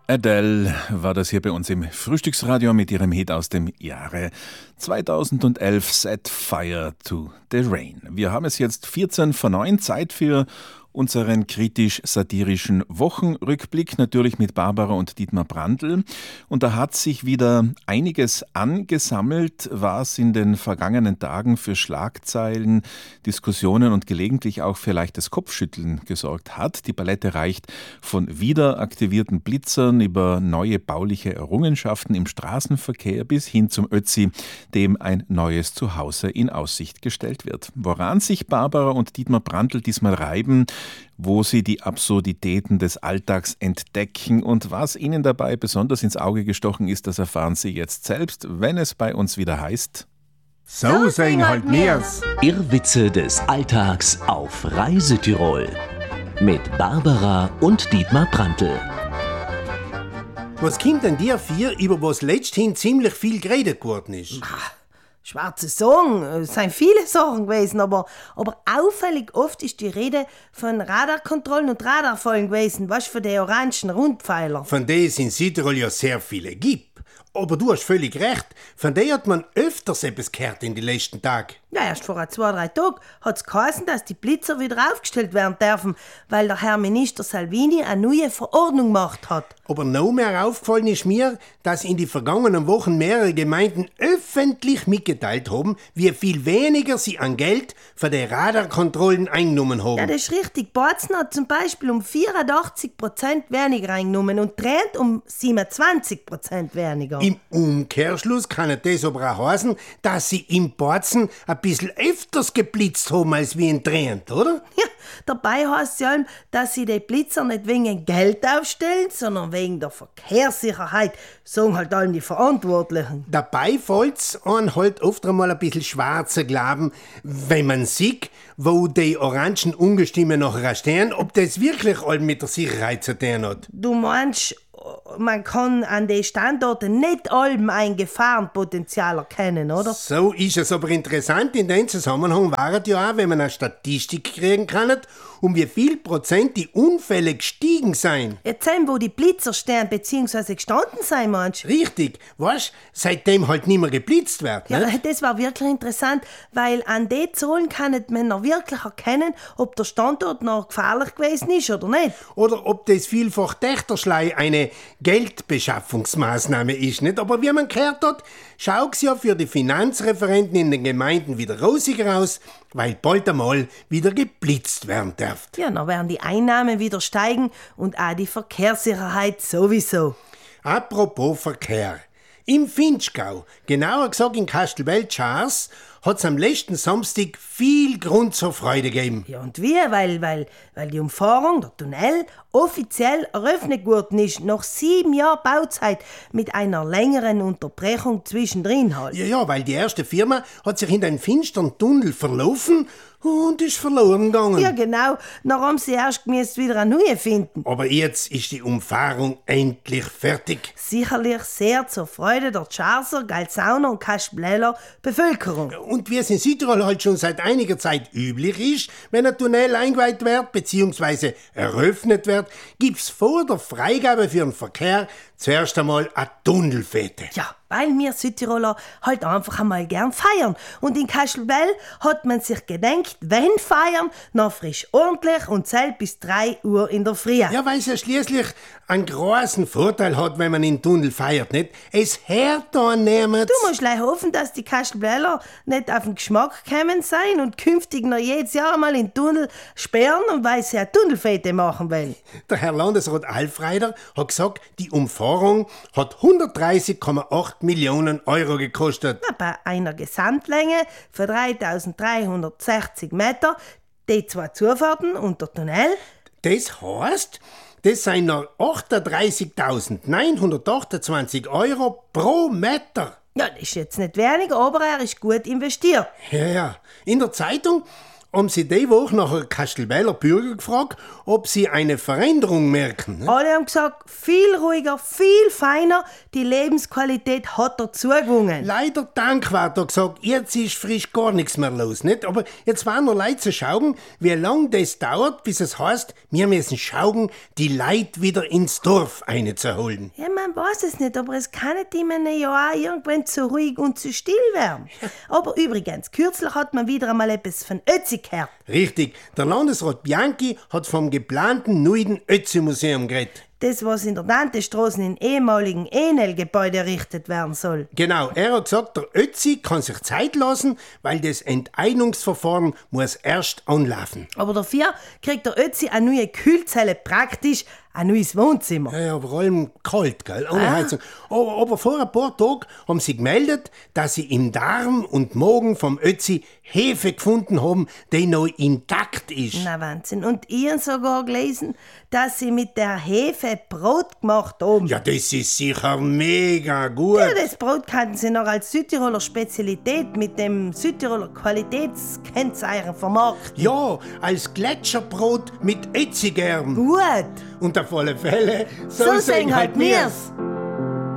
Adele war das hier bei uns im Frühstücksradio mit ihrem Hit aus dem Jahre 2011, Set Fire to the Rain. Wir haben es jetzt 14 vor 9, Zeit für unseren kritisch-satirischen Wochenrückblick, natürlich mit Barbara und Dietmar Brandl. Und da hat sich wieder einiges angesammelt, was in den vergangenen Tagen für Schlagzeilen, Diskussionen und gelegentlich auch für leichtes Kopfschütteln gesorgt hat. Die Palette reicht von wiederaktivierten Blitzern über neue bauliche Errungenschaften im Straßenverkehr bis hin zum Ötzi, dem ein neues Zuhause in Aussicht gestellt wird. Woran sich Barbara und Dietmar Brandl diesmal reiben, wo sie die Absurditäten des Alltags entdecken und was ihnen dabei besonders ins Auge gestochen ist, das erfahren Sie jetzt selbst, wenn es bei uns wieder heißt: So singen halt mir's. Irrwitze des Alltags auf Reisetirol mit Barbara und Dietmar Brandl. Was kommt denn dir vier, über was letzthin ziemlich viel geredet geworden ist? Schwarze Sorgen, es sind viele Sachen gewesen, aber auffällig oft ist die Rede von Radarkontrollen und Radarfallen gewesen, was für die orangen Rundpfeiler. Von denen es in Südtirol ja sehr viele gibt. Aber du hast völlig recht, von denen hat man öfters etwas gehört in den letzten Tagen. Ja, erst vor 2-3 Tagen hat es geheißen, dass die Blitzer wieder aufgestellt werden dürfen, weil der Herr Minister Salvini eine neue Verordnung gemacht hat. Aber noch mehr aufgefallen ist mir, dass in den vergangenen Wochen mehrere Gemeinden öffentlich mitgeteilt haben, wie viel weniger sie an Geld für die Radarkontrollen eingenommen haben. Ja, das ist richtig. Bozen hat zum Beispiel um 84% weniger eingenommen und Trent um 27% weniger. Im Umkehrschluss kann das aber auch heißen, dass sie im Bozen ein bisschen öfters geblitzt haben als wie in Trent, oder? Ja, dabei heisst es ja, dass sie die Blitzer nicht wegen Geld aufstellen, sondern wegen der Verkehrssicherheit, sagen halt allen die Verantwortlichen. Dabei fällt's einem halt oft einmal ein bisschen schwarzer Glauben, wenn man sieht, wo die orangen Ungestüme nachher stehen, ob das wirklich all mit der Sicherheit zu tun hat. Du meinst, man kann an den Standorten nicht allem ein Gefahrenpotenzial erkennen, oder? So ist es, aber interessant in dem Zusammenhang wäre ja auch, wenn man eine Statistik kriegen kann, um wie viel Prozent die Unfälle gestiegen sind. Jetzt sehen, wo die Blitzer stehen bzw. gestanden sind, meinst du? Richtig, weißt, seitdem halt nicht mehr geblitzt wird. Ja, nicht? das war wirklich interessant, weil an den Zahlen kann man noch wirklich erkennen, ob der Standort noch gefährlich gewesen ist oder nicht. Oder ob das vielfach Dächterschlei eine Geldbeschaffungsmaßnahme ist, nicht? Aber wie man gehört hat, schaut's ja für die Finanzreferenten in den Gemeinden wieder rosiger aus, weil bald einmal wieder geblitzt werden darf. Ja, dann werden die Einnahmen wieder steigen und auch die Verkehrssicherheit sowieso. Apropos Verkehr. Im Vinschgau, genauer gesagt in Kastelbell-Schars, hat's am letzten Samstag viel Grund zur Freude gegeben. Ja, und wie? Weil die Umfahrung, der Tunnel, offiziell eröffnet worden ist, nach 7 Jahren Bauzeit, mit einer längeren Unterbrechung zwischendrin halt. Ja, weil die erste Firma hat sich in den finsteren Tunnel verlaufen und ist verloren gegangen. Ja, genau. Dann haben sie erst wieder eine neue finden. Aber jetzt ist die Umfahrung endlich fertig. Sicherlich sehr zur Freude der Scharser, Galzauner und Kastelbeller Bevölkerung. Und wie es in Südtirol halt schon seit einiger Zeit üblich ist, wenn ein Tunnel eingeweiht wird bzw. eröffnet wird, gibt's vor der Freigabe für den Verkehr zuerst einmal eine Tunnelfete. Ja, weil wir Südtiroler halt einfach einmal gern feiern. Und in Kastelbell hat man sich gedacht, wenn feiern, noch frisch ordentlich und zählt bis 3 Uhr in der Früh. Ja, weil es ja schließlich einen großen Vorteil hat, wenn man in den Tunnel feiert, nicht? Es hört da niemand. Du musst gleich hoffen, dass die Kastelbeller nicht auf den Geschmack gekommen sein und künftig noch jedes Jahr einmal in den Tunnel sperren, und weil sie eine Tunnelfete machen wollen. Der Herr Landesrat Alfreider hat gesagt, die Umfahrung hat 130,8 Millionen Euro gekostet. Ja, bei einer Gesamtlänge von 3.360 Meter, die 2 Zufahrten und der Tunnel. Das heißt, das sind noch 38.928 Euro pro Meter. Ja, das ist jetzt nicht wenig, aber er ist gut investiert. Ja. In der Zeitung haben sie die Woche nach einem Kastelweiler Bürger gefragt, ob sie eine Veränderung merken. Ne? Alle haben gesagt, viel ruhiger, viel feiner, die Lebensqualität hat er zugewungen. Leider Dankwart hat gesagt, jetzt ist frisch gar nichts mehr los. Nicht? Aber jetzt waren noch Leute zu schauen, wie lange das dauert, bis es heißt, wir müssen schauen, die Leute wieder ins Dorf einzuholen. Ja, man weiß es nicht, aber es kann nicht in einem Jahr auch irgendwann zu ruhig und zu still werden. Aber übrigens, kürzlich hat man wieder einmal etwas von Ötzi gehört. Richtig, der Landesrat Bianchi hat vom geplanten neuen Ötzi-Museum geredet. Das, was in der Dantestraße in ehemaligen Enel-Gebäude errichtet werden soll. Genau, er hat gesagt, der Ötzi kann sich Zeit lassen, weil das Enteignungsverfahren muss erst anlaufen. Aber dafür kriegt der Ötzi eine neue Kühlzelle, praktisch ein neues Wohnzimmer. Ja, vor allem kalt, gell? Ohne Heizung. Aber vor ein paar Tagen haben sie gemeldet, dass sie im Darm und Magen vom Ötzi Hefe gefunden haben, die noch intakt ist. Na Wahnsinn. Und ich habe sogar gelesen, dass sie mit der Hefe Brot gemacht haben. Ja, das ist sicher mega gut. Ja, das Brot kannten sie noch als Südtiroler Spezialität mit dem Südtiroler Qualitätskennzeichen vermarkten. Ja, als Gletscherbrot mit Ötzi gern. Gut. Und auf alle Fälle, So sehen halt mir's.